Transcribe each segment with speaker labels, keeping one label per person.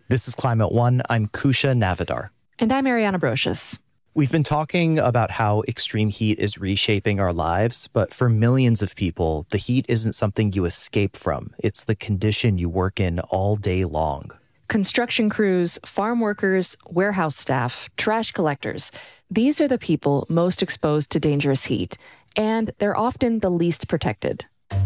Speaker 1: This is Climate One. I'm Kusha Navidar.
Speaker 2: And I'm Ariana Brocious.
Speaker 1: We've been talking about how extreme heat is reshaping our lives, but for millions of people, the heat isn't something you escape from. It's the condition you work in all day long.
Speaker 2: Construction crews, farm workers, warehouse staff, trash collectors. These are the people most exposed to dangerous heat, and they're often the least protected.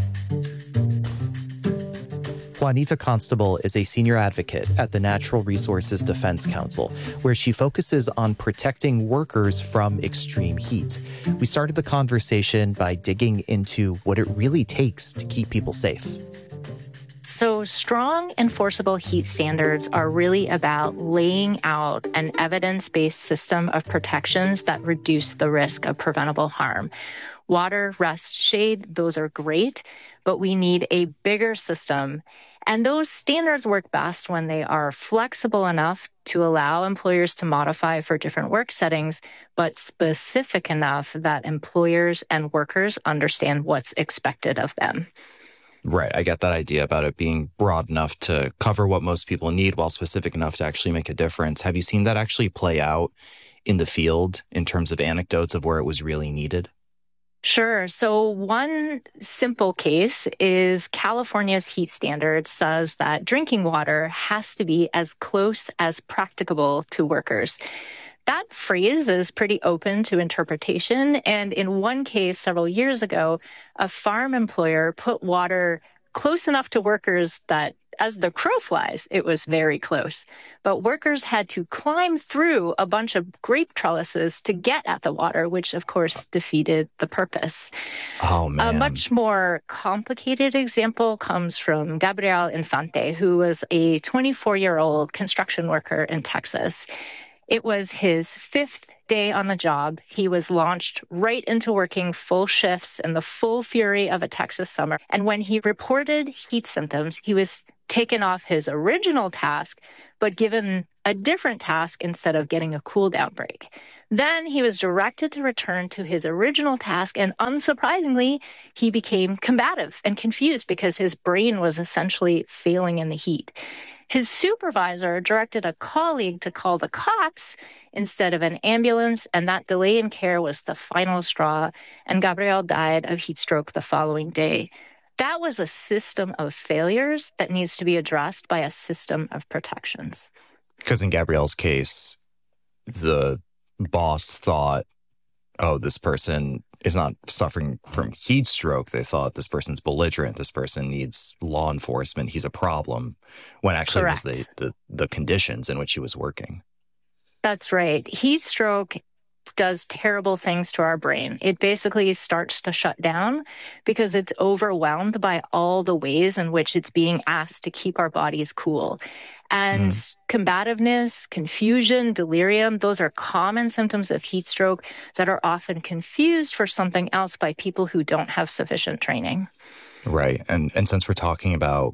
Speaker 1: Juanita Constable is a senior advocate at the Natural Resources Defense Council, where she focuses on protecting workers from extreme heat. We started the conversation by digging into what it really takes to keep people safe.
Speaker 3: So strong enforceable heat standards are really about laying out an evidence-based system of protections that reduce the risk of preventable harm. Water, rest, shade, those are great, but we need a bigger system. And those standards work best when they are flexible enough to allow employers to modify for different work settings, but specific enough that employers and workers understand what's expected of them.
Speaker 1: Right. I get that idea about it being broad enough to cover what most people need while specific enough to actually make a difference. Have you seen that actually play out in the field in terms of anecdotes of where it was really needed?
Speaker 3: Sure. So one simple case is California's heat standard says that drinking water has to be as close as practicable to workers. That phrase is pretty open to interpretation. And in one case several years ago, a farm employer put water close enough to workers that as the crow flies, it was very close. But workers had to climb through a bunch of grape trellises to get at the water, which of course defeated the purpose.
Speaker 1: Oh, man.
Speaker 3: A much more complicated example comes from Gabriel Infante, who was a 24-year-old construction worker in Texas. It was his fifth day on the job. He was launched right into working full shifts in the full fury of a Texas summer. And when he reported heat symptoms, he was taken off his original task, but given a different task instead of getting a cool down break. Then he was directed to return to his original task, and unsurprisingly, he became combative and confused because his brain was essentially failing in the heat. His supervisor directed a colleague to call the cops instead of an ambulance, and that delay in care was the final straw, and Gabriel died of heat stroke the following day. That was a system of failures that needs to be addressed by a system of protections.
Speaker 1: Because in Gabrielle's case, the boss thought, oh, this person is not suffering from heat stroke. They thought this person's belligerent. This person needs law enforcement. He's a problem. When actually
Speaker 3: Correct.
Speaker 1: It was the conditions in which he was working.
Speaker 3: That's right. Heat stroke does terrible things to our brain. It basically starts to shut down because it's overwhelmed by all the ways in which it's being asked to keep our bodies cool. And combativeness, confusion, delirium, those are common symptoms of heat stroke that are often confused for something else by people who don't have sufficient training.
Speaker 1: Right. And since we're talking about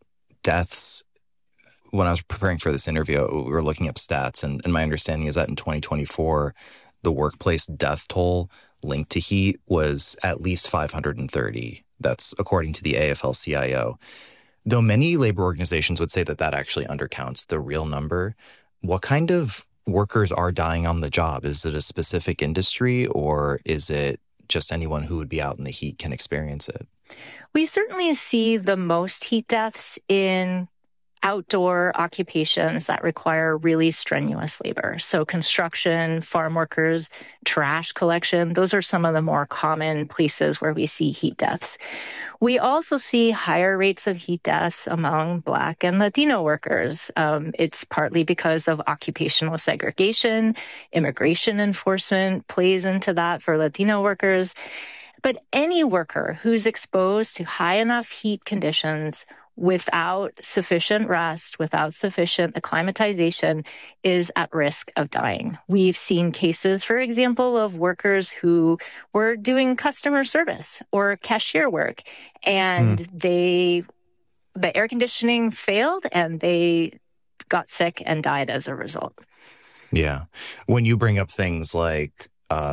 Speaker 1: deaths, when I was preparing for this interview, we were looking up stats, and my understanding is that in 2024, the workplace death toll linked to heat was at least 530. That's according to the AFL-CIO. Though many labor organizations would say that that actually undercounts the real number, what kind of workers are dying on the job? Is it a specific industry, or is it just anyone who would be out in the heat can experience it?
Speaker 3: We certainly see the most heat deaths in outdoor occupations that require really strenuous labor. So construction, farm workers, trash collection, those are some of the more common places where we see heat deaths. We also see higher rates of heat deaths among Black and Latino workers. It's partly because of occupational segregation. Immigration enforcement plays into that for Latino workers. But any worker who's exposed to high enough heat conditions without sufficient rest, without sufficient acclimatization, is at risk of dying. We've seen cases, for example, of workers who were doing customer service or cashier work, and the air conditioning failed, and they got sick and died as a result.
Speaker 1: Yeah. When you bring up things like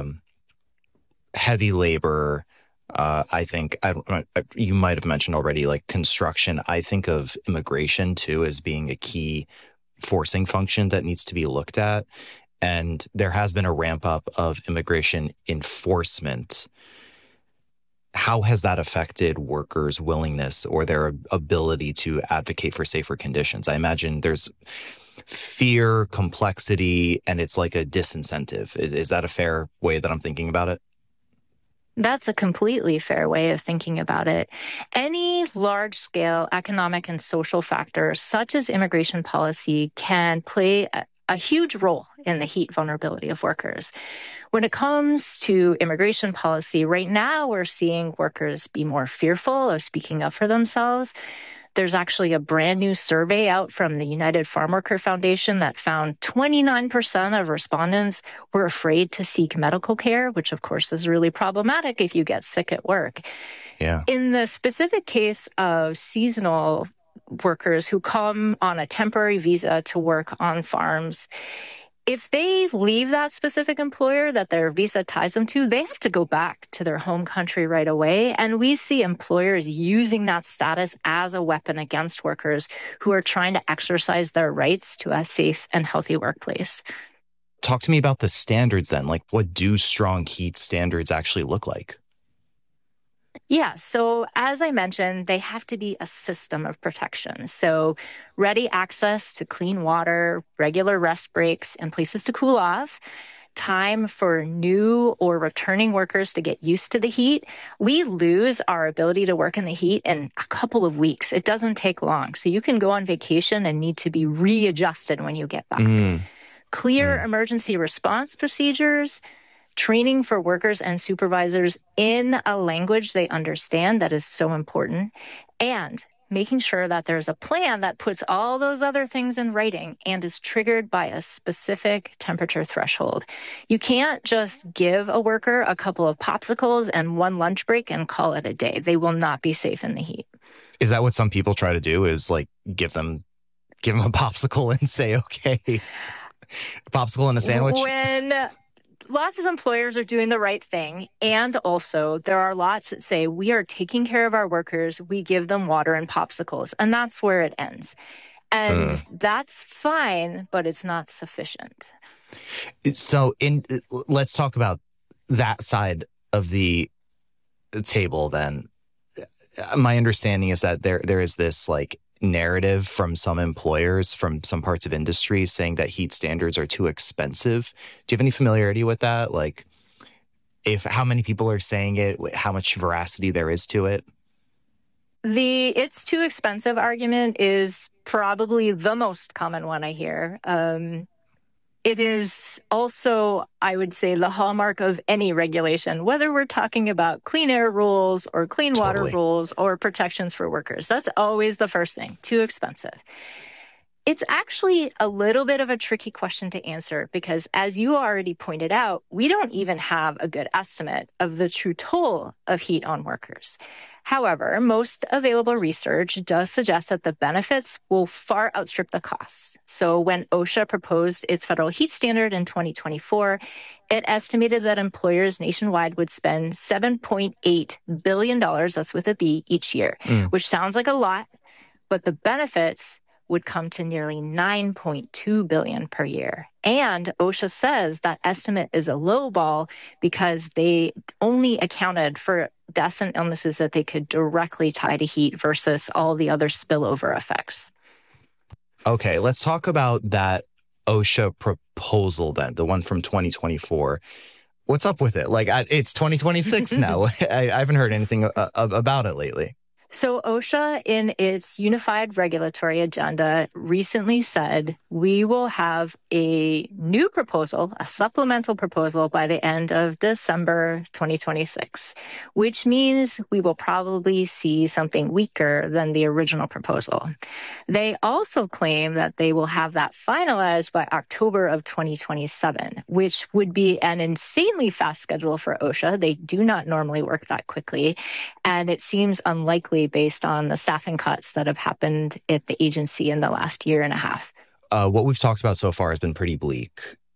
Speaker 1: heavy labor, I think you might have mentioned already, like construction. I think of immigration too as being a key forcing function that needs to be looked at. And there has been a ramp up of immigration enforcement. How has that affected workers' willingness or their ability to advocate for safer conditions? I imagine there's fear, complexity, and it's like a disincentive. Is that a fair way that I'm thinking about it?
Speaker 3: That's a completely fair way of thinking about it. Any large-scale economic and social factors, such as immigration policy, can play a huge role in the heat vulnerability of workers. When it comes to immigration policy, right now we're seeing workers be more fearful of speaking up for themselves. There's actually a brand new survey out from the United Farm Worker Foundation that found 29% of respondents were afraid to seek medical care, which of course is really problematic if you get sick at work.
Speaker 1: Yeah.
Speaker 3: In the specific case of seasonal workers who come on a temporary visa to work on farms, if they leave that specific employer that their visa ties them to, they have to go back to their home country right away. And we see employers using that status as a weapon against workers who are trying to exercise their rights to a safe and healthy workplace.
Speaker 1: Talk to me about the standards then. Like, what do strong heat standards actually look like?
Speaker 3: Yeah. So as I mentioned, they have to be a system of protection. So ready access to clean water, regular rest breaks, and places to cool off, time for new or returning workers to get used to the heat. We lose our ability to work in the heat in a couple of weeks. It doesn't take long. So you can go on vacation and need to be readjusted when you get back. Clear emergency response procedures, training for workers and supervisors in a language they understand, that is so important, and making sure that there's a plan that puts all those other things in writing and is triggered by a specific temperature threshold. You can't just give a worker a couple of popsicles and one lunch break and call it a day. They will not be safe in the heat.
Speaker 1: Is that what some people try to do, is like give them a popsicle and say, okay, a popsicle and a sandwich?
Speaker 3: When lots of employers are doing the right thing. And also there are lots that say we are taking care of our workers. We give them water and popsicles, and that's where it ends. And that's fine, but it's not sufficient.
Speaker 1: So let's talk about that side of the table then. My understanding is that there is this like narrative from some employers, from some parts of industry, saying that heat standards are too expensive. Do you have any familiarity with that? Like, how many people are saying it, how much veracity there is to it?
Speaker 3: The it's too expensive argument is probably the most common one I hear. It is also, I would say, the hallmark of any regulation, whether we're talking about clean air rules or clean water rules or protections for workers. That's always the first thing, too expensive. It's actually a little bit of a tricky question to answer because, as you already pointed out, we don't even have a good estimate of the true toll of heat on workers. However, most available research does suggest that the benefits will far outstrip the costs. So when OSHA proposed its federal heat standard in 2024, it estimated that employers nationwide would spend $7.8 billion, that's with a B, each year, which sounds like a lot, but the benefits would come to nearly $9.2 billion per year. And OSHA says that estimate is a low ball because they only accounted for deaths and illnesses that they could directly tie to heat versus all the other spillover effects.
Speaker 1: Okay, let's talk about that OSHA proposal then, the one from 2024. What's up with it? Like, it's 2026 now. I haven't heard anything about it lately.
Speaker 3: So OSHA, in its unified regulatory agenda, recently said we will have a new proposal, a supplemental proposal, by the end of December 2026, which means we will probably see something weaker than the original proposal. They also claim that they will have that finalized by October of 2027, which would be an insanely fast schedule for OSHA. They do not normally work that quickly, and it seems unlikely based on the staffing cuts that have happened at the agency in the last year and a half.
Speaker 1: What we've talked about so far has been pretty bleak.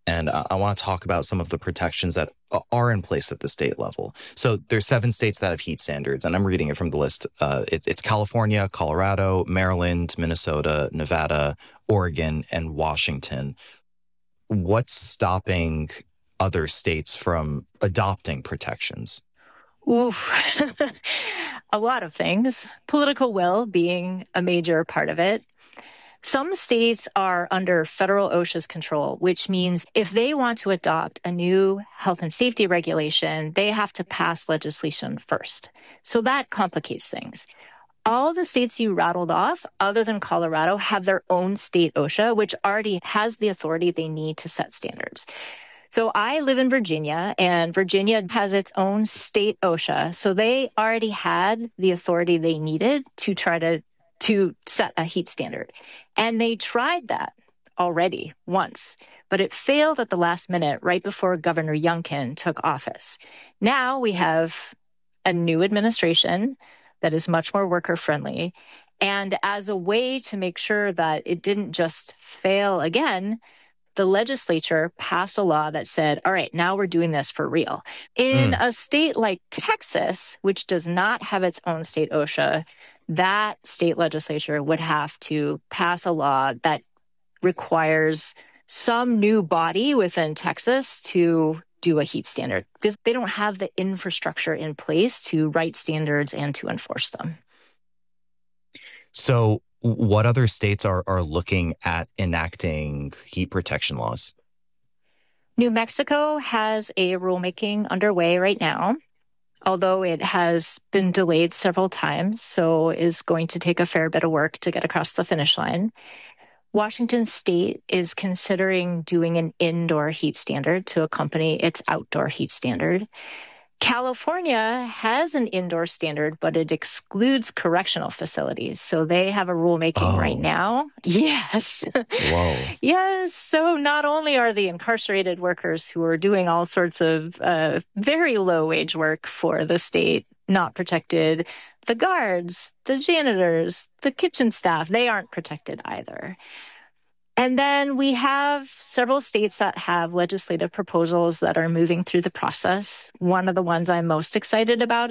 Speaker 1: And I want to talk about some of the protections that are in place at the state level. So there's 7 states that have heat standards, and I'm reading it from the list. It's California, Colorado, Maryland, Minnesota, Nevada, Oregon, and Washington. What's stopping other states from adopting protections?
Speaker 3: Oof. A lot of things. Political will being a major part of it. Some states are under federal OSHA's control, which means if they want to adopt a new health and safety regulation, they have to pass legislation first. So that complicates things. All the states you rattled off, other than Colorado, have their own state OSHA, which already has the authority they need to set standards. So I live in Virginia, and Virginia has its own state OSHA. So they already had the authority they needed to try to set a heat standard. And they tried that already once, but it failed at the last minute right before Governor Youngkin took office. Now we have a new administration that is much more worker friendly. And as a way to make sure that it didn't just fail again, the legislature passed a law that said, all right, now we're doing this for real. In a state like Texas, which does not have its own state OSHA, that state legislature would have to pass a law that requires some new body within Texas to do a heat standard because they don't have the infrastructure in place to write standards and to enforce them.
Speaker 1: So what other states are looking at enacting heat protection laws?
Speaker 3: New Mexico has a rulemaking underway right now, although it has been delayed several times, so is going to take a fair bit of work to get across the finish line. Washington State is considering doing an indoor heat standard to accompany its outdoor heat standard. California has an indoor standard, but it excludes correctional facilities. So they have a rulemaking right now. Yes.
Speaker 1: Whoa.
Speaker 3: Yes. So not only are the incarcerated workers who are doing all sorts of very low wage work for the state not protected, the guards, the janitors, the kitchen staff, they aren't protected either. And then we have several states that have legislative proposals that are moving through the process. One of the ones I'm most excited about